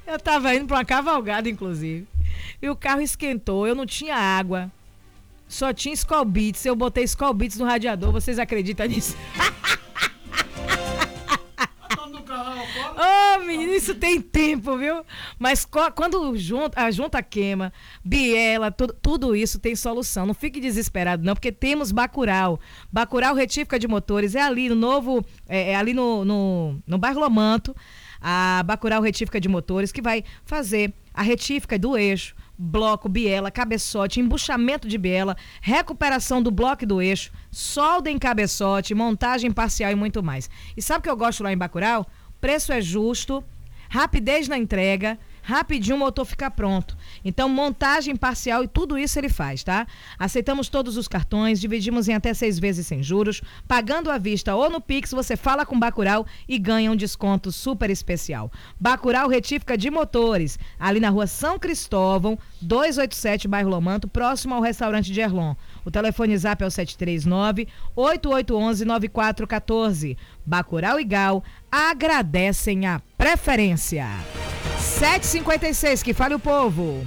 Eu tava indo pra uma cavalgada, inclusive. E o carro esquentou, eu não tinha água. Só tinha Skol Beats, eu botei Skol Beats no radiador, vocês acreditam nisso? Ô, menino, isso tem tempo, viu? Mas quando a junta queima, biela, tudo isso tem solução. Não fique desesperado, não, porque temos Bacurau. Bacurau Retífica de Motores, é ali no novo, ali no bairro Lomanto, a Bacurau Retífica de Motores, que vai fazer a retífica do eixo, bloco, biela, cabeçote, embuchamento de biela, recuperação do bloco e do eixo, solda em cabeçote, montagem parcial e muito mais. E sabe o que eu gosto lá em Bacurau? Preço é justo, rapidez na entrega, rapidinho o motor fica pronto. Então, montagem parcial e tudo isso ele faz, tá? Aceitamos todos os cartões, dividimos em até 6 vezes sem juros, pagando à vista ou no Pix, você fala com Bacurau e ganha um desconto super especial. Bacurau Retífica de Motores, ali na rua São Cristóvão, 287, bairro Lomanto, próximo ao restaurante de Erlon. O telefone zap é o 739-8811-9414. Bacurau e Gal agradecem a preferência. 7h56, que fale o povo.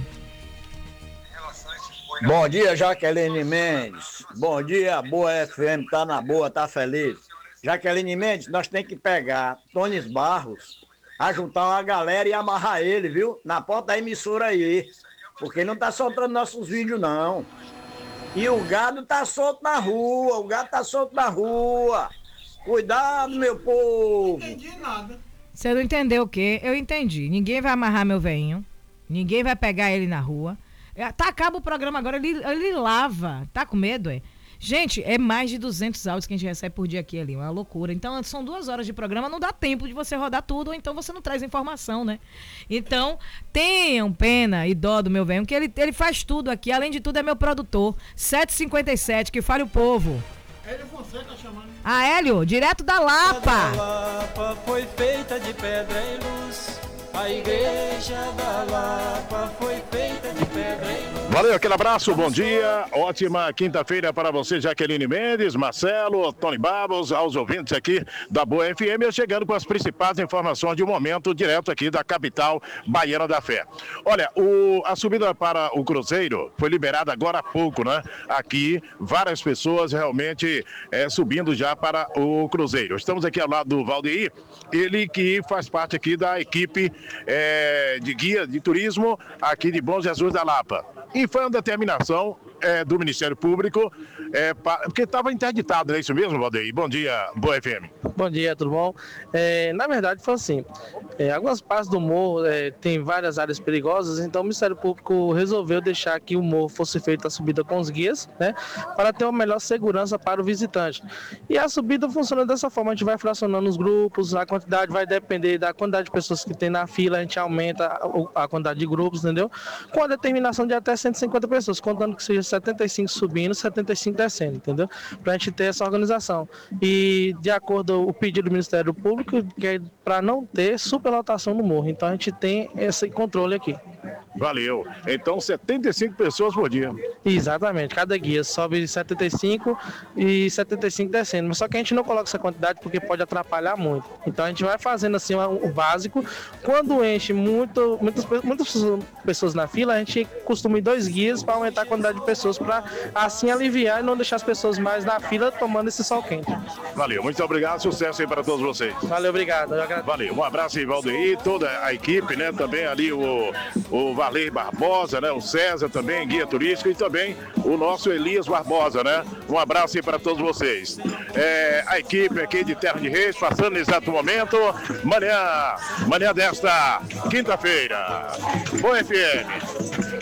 Bom dia, Jaqueline Mendes. Bom dia, Boa FM, tá na boa, tá feliz. Jaqueline Mendes, nós tem que pegar Tones Barros, ajuntar uma galera e amarrar ele, viu? Na porta da emissora aí. Porque não tá soltando nossos vídeos, não. E o gado tá solto na rua, Cuidado, meu povo. Não entendi nada. Você não entendeu o quê? Eu entendi. Ninguém vai amarrar meu veinho. Ninguém vai pegar ele na rua. Tá, acaba o programa agora, ele lava. Tá com medo, é? Gente, é mais de 200 áudios que a gente recebe por dia aqui ali. Uma loucura. Então, são 2 horas de programa, não dá tempo de você rodar tudo, ou então você não traz informação, né? Então, tenham pena e dó do meu velho, porque ele faz tudo aqui. Além de tudo, é meu produtor. 7h57, que fale o povo. Hélio Fonseca chamando. Ah, Hélio, direto da Lapa. A Lapa foi feita de pedra e luz. A igreja da Lapa foi feita de pedra e luz. Valeu, aquele abraço, bom dia, ótima quinta-feira para você, Jaqueline Mendes, Marcelo, Tony Babos, aos ouvintes aqui da Boa FM, eu chegando com as principais informações de um momento direto aqui da capital baiana da fé. Olha, a subida para o Cruzeiro foi liberada agora há pouco, né? Aqui, várias pessoas realmente subindo já para o Cruzeiro. Estamos aqui ao lado do Valdeir, ele que faz parte aqui da equipe de guia de turismo aqui de Bom Jesus da Lapa. E foi uma determinação do Ministério Público, porque estava interditado, não é isso mesmo, Valdeir? Bom dia, Boa FM. Bom dia, tudo bom? Na verdade foi assim, algumas partes do morro tem várias áreas perigosas, então o Ministério Público resolveu deixar que o morro fosse feita a subida com os guias, né, para ter uma melhor segurança para o visitante. E a subida funciona dessa forma, a gente vai fracionando os grupos, a quantidade vai depender da quantidade de pessoas que tem na fila, a gente aumenta a quantidade de grupos, entendeu? Com a determinação de até 150 pessoas, contando que seja 75 subindo, 75 descendo, entendeu? Para a gente ter essa organização. E de acordo com o pedido do Ministério Público, que é para não ter superlotação no morro. Então a gente tem esse controle aqui. Valeu. Então 75 pessoas por dia. Exatamente. Cada guia sobe 75 e 75 descendo. Mas só que a gente não coloca essa quantidade porque pode atrapalhar muito. Então a gente vai fazendo assim o básico. Quando enche muitas pessoas na fila, a gente costuma ir 2 guias para aumentar a quantidade de pessoas, para assim aliviar e não deixar as pessoas mais na fila tomando esse sol quente. Valeu. Muito obrigado. Sucesso aí para todos vocês. Valeu, obrigado. Valeu. Um abraço aí, Valdeir, toda a equipe, né? Também ali o Valer Barbosa, né? O César também, guia turístico, e também o nosso Elias Barbosa, né? Um abraço aí para todos vocês. A equipe aqui de Terra de Reis, passando no exato momento, manhã desta quinta-feira. Boa FM.